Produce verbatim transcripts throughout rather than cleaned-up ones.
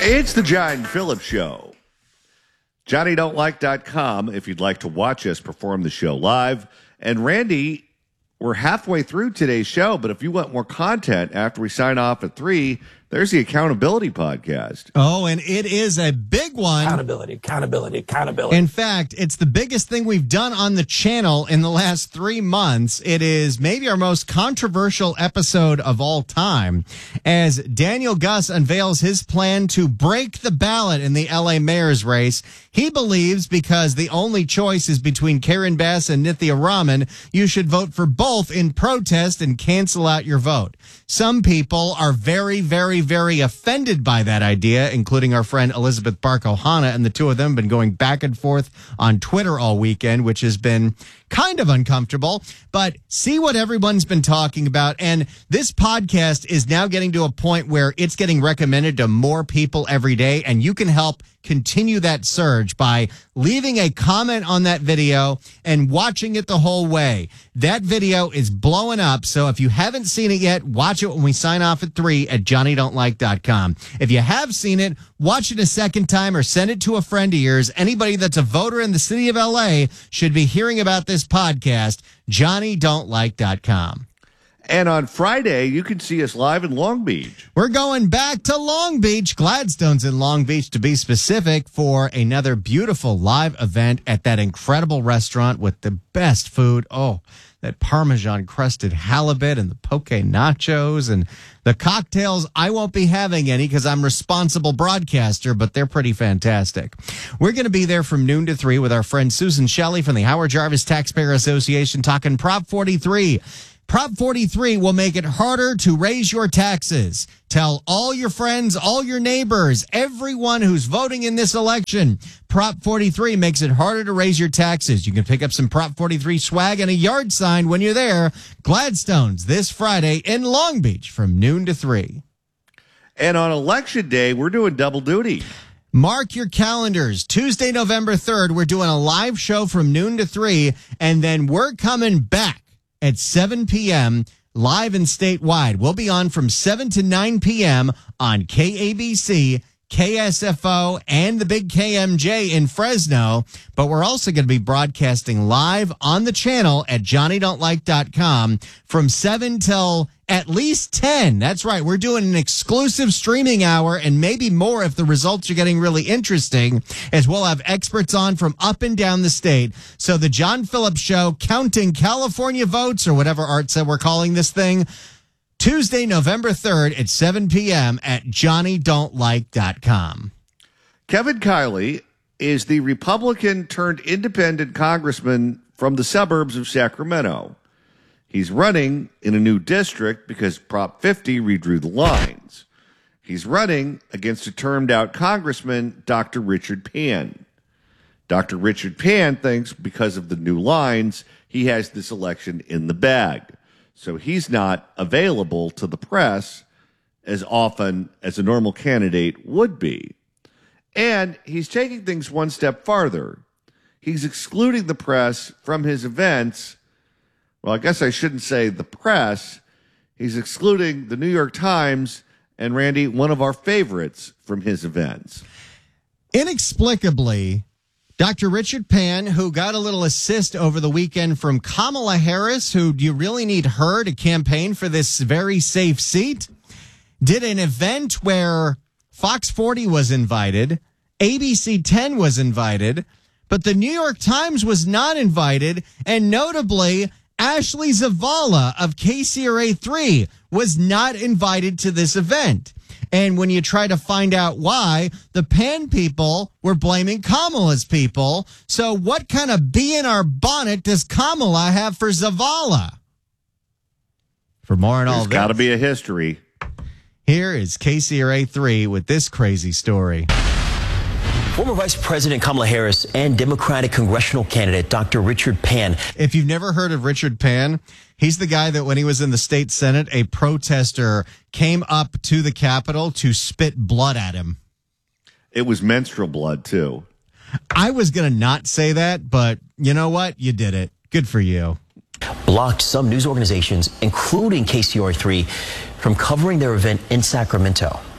It's the John Phillips Show. Johnny Don't Like dot com if you'd like to watch us perform the show live. And Randy, we're halfway through today's show, but if you want more content after we sign off at three, there's the Accountability Podcast. Oh, and it is a big one. Accountability, accountability, accountability. In fact, it's the biggest thing we've done on the channel in the last three months. It is maybe our most controversial episode of all time, as Daniel Gus unveils his plan to break the ballot in the L A mayor's race. He believes because the only choice is between Karen Bass and Nithya Raman, you should vote for both in protest and cancel out your vote. Some people are very, very, very offended by that idea, including our friend Elizabeth Bark-Ohana, and the two of them have been going back and forth on Twitter all weekend, which has been kind of uncomfortable. But see what everyone's been talking about. And this podcast is now getting to a point where it's getting recommended to more people every day, and you can help continue that surge by leaving a comment on that video and watching it the whole way. That video is blowing up, so if you haven't seen it yet, watch it when we sign off at three at Johnny Don't Like dot com. If you have seen it, watch it a second time or send it to a friend of yours. Anybody that's a voter in the city of L A should be hearing about this podcast, Johnny Don't Like dot com. And on Friday, you can see us live in Long Beach. We're going back to Long Beach, Gladstone's in Long Beach to be specific, for another beautiful live event at that incredible restaurant with the best food. Oh, that Parmesan crusted halibut and the poke nachos and the cocktails. I won't be having any because I'm responsible broadcaster, but they're pretty fantastic. We're going to be there from noon to three with our friend Susan Shelley from the Howard Jarvis Taxpayer Association talking Prop forty-three. Prop forty-three will make it harder to raise your taxes. Tell all your friends, all your neighbors, everyone who's voting in this election. Prop forty-three makes it harder to raise your taxes. You can pick up some Prop forty-three swag and a yard sign when you're there. Gladstone's this Friday in Long Beach from noon to three. And on Election Day, we're doing double duty. Mark your calendars. Tuesday, November third, we're doing a live show from noon to three, and then we're coming back at seven p.m. live and statewide. We'll be on from seven to nine p.m. on K A B C, K S F O, and the big K M J in Fresno. But we're also going to be broadcasting live on the channel at Johnny Don't Like dot com from seven till at least ten. That's right. We're doing an exclusive streaming hour and maybe more if the results are getting really interesting, as we'll have experts on from up and down the state. So the John Phillips Show, counting California votes, or whatever Art said we're calling this thing, Tuesday, November third at seven p.m. at Johnny Don't Like dot com. Kevin Kiley is the Republican turned independent congressman from the suburbs of Sacramento. He's running in a new district because Prop fifty redrew the lines. He's running against a termed-out congressman, Doctor Richard Pan. Doctor Richard Pan thinks because of the new lines, he has this election in the bag. So he's not available to the press as often as a normal candidate would be. And he's taking things one step farther. He's excluding the press from his events. Well, I guess I shouldn't say the press. He's excluding the New York Times and, Randy, one of our favorites, from his events. Inexplicably, Doctor Richard Pan, who got a little assist over the weekend from Kamala Harris, who do you really need her to campaign for this very safe seat, did an event where Fox forty was invited, A B C ten was invited, but the New York Times was not invited, and notably, Ashley Zavala of K C R A three was not invited to this event. And when you try to find out why, the Pan people were blaming Kamala's people. So what kind of bee in our bonnet does Kamala have for Zavala? For more on all There's this, got to be a history. here is K C R A three with this crazy story. Former Vice President Kamala Harris and Democratic congressional candidate Doctor Richard Pan. If you've never heard of Richard Pan, he's the guy that when he was in the state Senate, a protester came up to the Capitol to spit blood at him. It was menstrual blood, too. I was going to not say that, but you know what? You did it. Good for you. Blocked some news organizations, including K C R A three, from covering their event in Sacramento.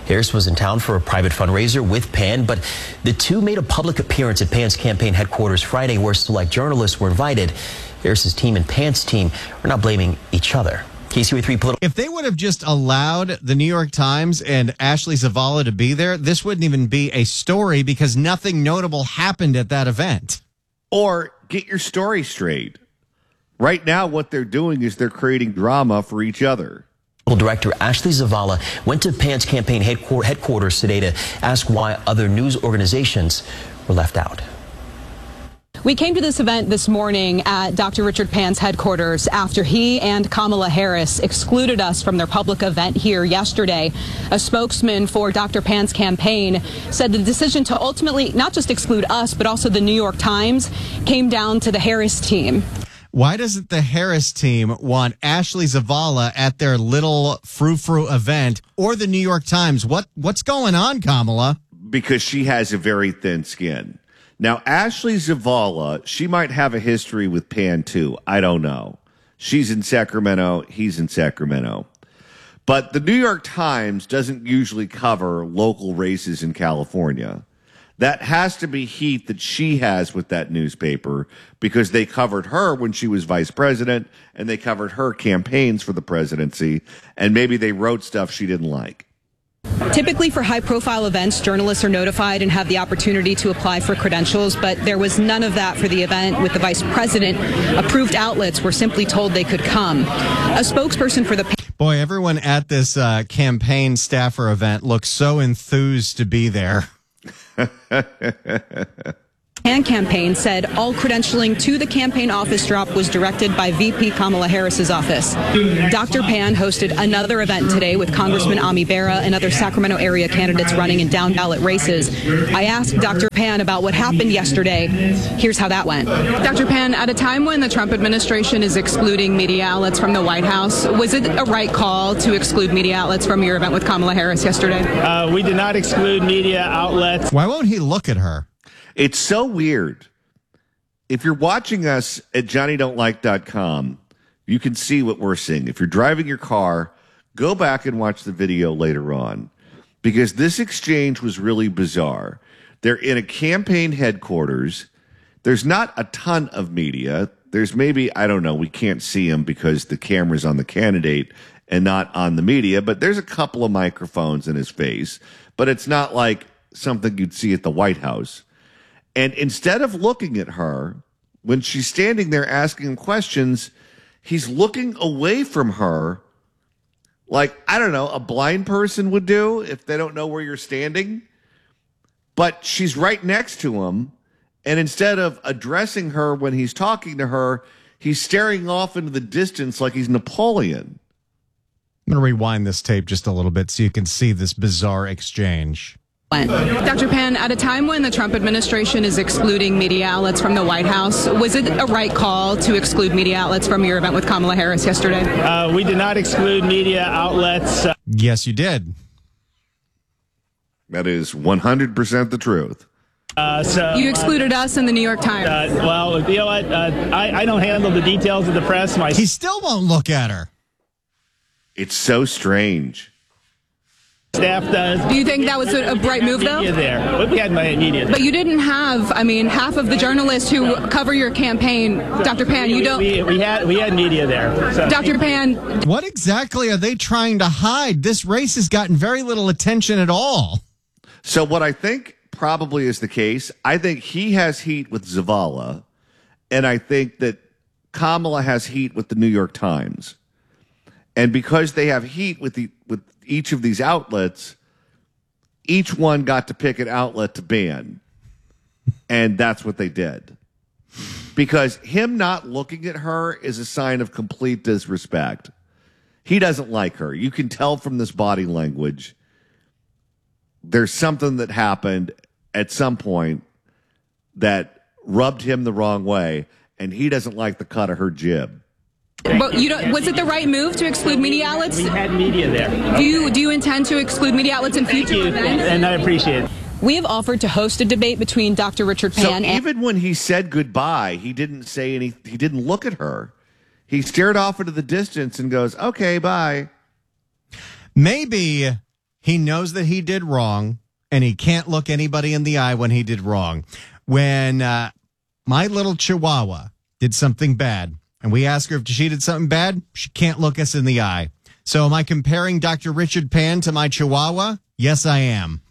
Harris was in town for a private fundraiser with Pan, but the two made a public appearance at Pan's campaign headquarters Friday where select journalists were invited. Harris's team and Pan's team are not blaming each other. K C R A three political. If they would have just allowed the New York Times and Ashley Zavala to be there, this wouldn't even be a story because nothing notable happened at that event. Or get your story straight. Right now, what they're doing is they're creating drama for each other. Director Ashley Zavala went to Pan's campaign headquarters today to ask why other news organizations were left out. We came to this event this morning at Doctor Richard Pan's headquarters after he and Kamala Harris excluded us from their public event here yesterday. A spokesman for Doctor Pan's campaign said the decision to ultimately not just exclude us, but also the New York Times came down to the Harris team. Why doesn't the Harris team want Ashley Zavala at their little frou-frou event or the New York Times? What What's going on, Kamala? Because she has a very thin skin. Now, Ashley Zavala, she might have a history with Pan, too. I don't know. She's in Sacramento. He's in Sacramento. But the New York Times doesn't usually cover local races in California. That has to be heat that she has with that newspaper because they covered her when she was vice president and they covered her campaigns for the presidency, and maybe they wrote stuff she didn't like. Typically for high-profile events, journalists are notified and have the opportunity to apply for credentials, but there was none of that for the event with the vice president. Approved outlets were simply told they could come. A spokesperson for the... Boy, everyone at this uh, campaign staffer event looks so enthused to be there. Pan campaign said all credentialing to the campaign office drop was directed by V P Kamala Harris's office. Doctor Pan hosted another event today with Congressman Ami Bera and other Sacramento area candidates running in down ballot races. I asked Doctor Pan about what happened yesterday. Here's how that went. Doctor Pan, at a time when the Trump administration is excluding media outlets from the White House, was it a right call to exclude media outlets from your event with Kamala Harris yesterday? Uh, we did not exclude media outlets. Why won't he look at her? It's so weird. If you're watching us at Johnny Don't Like dot com, you can see what we're seeing. If you're driving your car, go back and watch the video later on because this exchange was really bizarre. They're in a campaign headquarters. There's not a ton of media. There's maybe, I don't know, we can't see them because the camera's on the candidate and not on the media, but there's a couple of microphones in his face. But it's not like something you'd see at the White House. And instead of looking at her, when she's standing there asking him questions, he's looking away from her like, I don't know, a blind person would do if they don't know where you're standing. But she's right next to him. And instead of addressing her when he's talking to her, he's staring off into the distance like he's Napoleon. I'm going to rewind this tape just a little bit so you can see this bizarre exchange. Doctor Pan, at a time when the Trump administration is excluding media outlets from the White House, was it a right call to exclude media outlets from your event with Kamala Harris yesterday? Uh, we did not exclude media outlets. Yes, you did. That is one hundred percent the truth. Uh, so You excluded us in the New York Times. Uh, well, you know what? Uh, I, I don't handle the details of the press. My He still won't look at her. It's so strange. staff does. Do you think that was a, a bright move, though? Media there. We had my media there. But you didn't have, I mean, half of the journalists who cover your campaign, Doctor Pan, you don't... We, we, had, we had media there. So. Doctor Pan... What exactly are they trying to hide? This race has gotten very little attention at all. So what I think probably is the case, I think he has heat with Zavala, and I think that Kamala has heat with the New York Times. And because they have heat with the with each of these outlets, each one got to pick an outlet to ban. And that's what they did. Because him not looking at her is a sign of complete disrespect. He doesn't like her. You can tell from this body language. There's something that happened at some point that rubbed him the wrong way, and he doesn't like the cut of her jib. But you don't, was it the right move to exclude media outlets? We had media there. Do you do you intend to exclude media outlets in future Thank you, events? and I appreciate it. We have offered to host a debate between Doctor Richard Pan So and... even when he said goodbye, he didn't say any. He didn't look at her. He stared off into the distance and goes, "Okay, bye." Maybe He knows that he did wrong, and he can't look anybody in the eye when he did wrong. When uh, my little Chihuahua did something bad, and we ask her if she did something bad, she can't look us in the eye. So am I comparing Doctor Richard Pan to my Chihuahua? Yes, I am.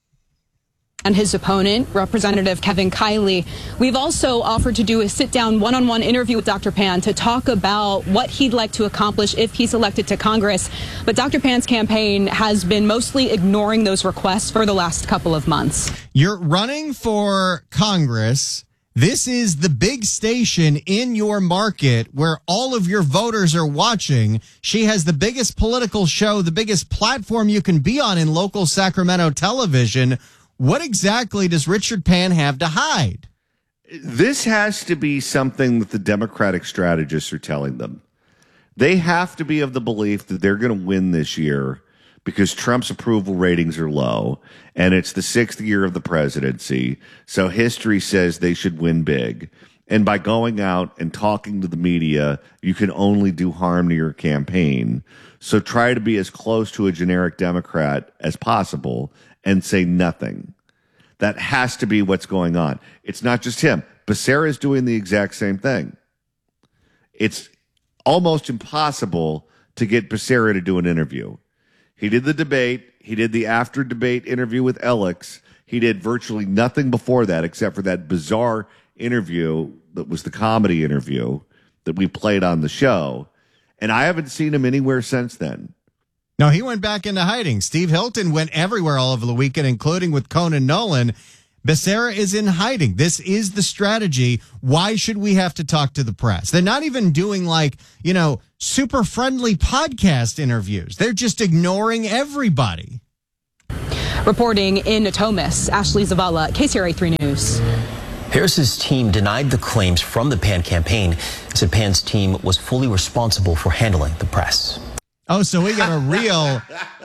And his opponent, Representative Kevin Kiley. We've also offered to do a sit-down one-on-one interview with Doctor Pan to talk about what he'd like to accomplish if he's elected to Congress. But Doctor Pan's campaign has been mostly ignoring those requests for the last couple of months. You're running for Congress. This is the big station in your market where all of your voters are watching. She has the biggest political show, the biggest platform you can be on in local Sacramento television. What exactly does Richard Pan have to hide? This has to be something that the Democratic strategists are telling them. They have to be of the belief that they're going to win this year because Trump's approval ratings are low, and it's the sixth year of the presidency, so history says they should win big. And by going out and talking to the media, you can only do harm to your campaign. So try to be as close to a generic Democrat as possible and say nothing. That has to be what's going on. It's not just him. Becerra is doing the exact same thing. It's almost impossible to get Becerra to do an interview. He did the debate. He did the after debate interview with Alex. He did virtually nothing before that except for that bizarre interview that was the comedy interview that we played on the show. And I haven't seen him anywhere since then. No, he went back into hiding. Steve Hilton went everywhere all over the weekend, including with Conan Nolan. Becerra is in hiding. This is the strategy. Why should we have to talk to the press? They're not even doing like, you know, super friendly podcast interviews. They're just ignoring everybody. Reporting in Natomas, Ashley Zavala, K C R A three News. Harris's team denied the claims from the Pan campaign. Said Pan's team was fully responsible for handling the press. Oh, so we got a real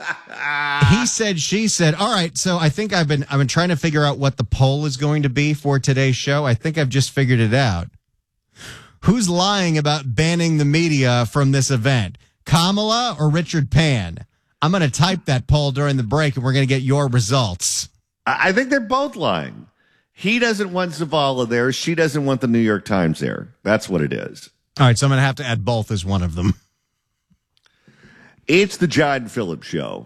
he said, she said. All right, so I think I've been I've been trying to figure out what the poll is going to be for today's show. I think I've just figured it out. Who's lying about banning the media from this event? Kamala or Richard Pan? I'm going to type that poll during the break, and we're going to get your results. I think they're both lying. He doesn't want Zavala there. She doesn't want the New York Times there. That's what it is. All right, so I'm going to have to add both as one of them. It's the John Phillips Show.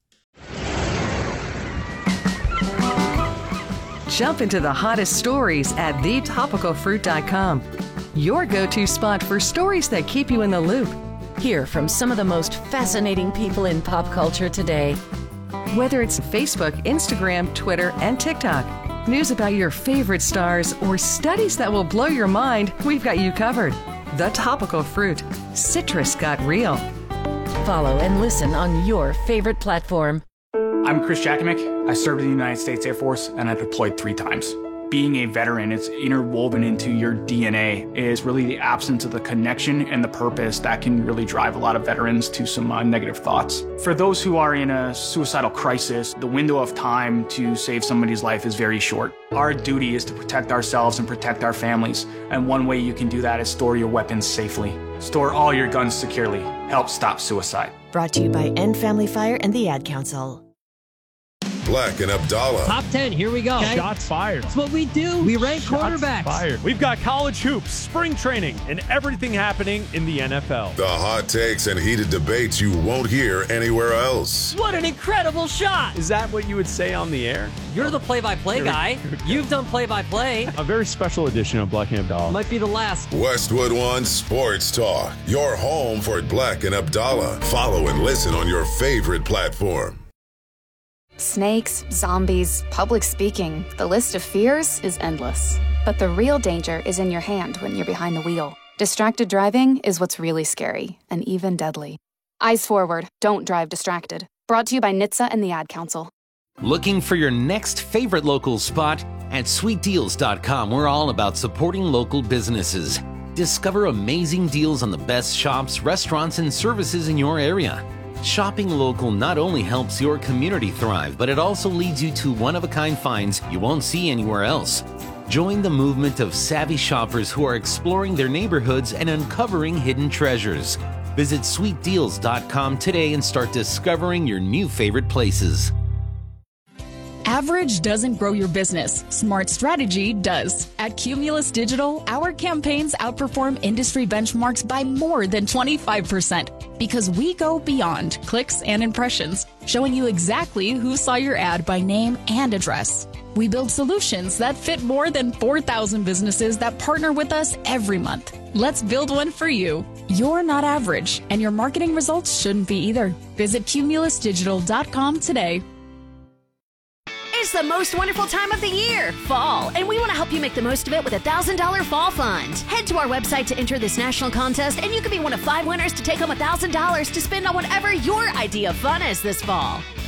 Jump into the hottest stories at the topical fruit dot com. Your go-to spot for stories that keep you in the loop. Hear from some of the most fascinating people in pop culture today. Whether it's Facebook, Instagram, Twitter, and TikTok, news about your favorite stars, or studies that will blow your mind, we've got you covered. The Topical Fruit. Citrus got real. Follow and listen on your favorite platform. I'm Chris Jakimick. I served in the United States Air Force and I deployed three times. Being a veteran, it's interwoven into your D N A. It is really the absence of the connection and the purpose that can really drive a lot of veterans to some uh, negative thoughts. For those who are in a suicidal crisis, the window of time to save somebody's life is very short. Our duty is to protect ourselves and protect our families. And one way you can do that is store your weapons safely. Store all your guns securely. Help stop suicide. Brought to you by End Family Fire and the Ad Council. Black and Abdallah. Top ten, here we go. Okay. Shots fired. That's what we do. We rank Shots quarterbacks. Fired. We've got college hoops, spring training, and everything happening in the N F L. The hot takes and heated debates you won't hear anywhere else. What an incredible shot. Is that what you would say on the air? You're the play-by-play guy. You've done play-by-play. A very special edition of Black and Abdallah. Might be the last. Westwood One Sports Talk. Your home for Black and Abdallah. Follow and listen on your favorite platform. Snakes, zombies, public speaking. The list of fears is endless. But the real danger is in your hand when you're behind the wheel. Distracted driving is what's really scary and even deadly. Eyes forward. Don't drive distracted. Brought to you by N H T S A and the Ad Council. Looking for your next favorite local spot? At sweet deals dot com, we're all about supporting local businesses. Discover amazing deals on the best shops, restaurants, and services in your area. Shopping local not only helps your community thrive, but it also leads you to one-of-a-kind finds you won't see anywhere else. Join the movement of savvy shoppers who are exploring their neighborhoods and uncovering hidden treasures. Visit sweet deals dot com today and start discovering your new favorite places. Average doesn't grow your business. Smart strategy does. At Cumulus Digital, our campaigns outperform industry benchmarks by more than twenty-five percent because we go beyond clicks and impressions, showing you exactly who saw your ad by name and address. We build solutions that fit more than four thousand businesses that partner with us every month. Let's build one for you. You're not average, and your marketing results shouldn't be either. Visit cumulus digital dot com today. It's the most wonderful time of the year, fall, and we want to help you make the most of it with a one thousand dollars Fall Fund. Head to our website to enter this national contest, and you could be one of five winners to take home one thousand dollars to spend on whatever your idea of fun is this fall.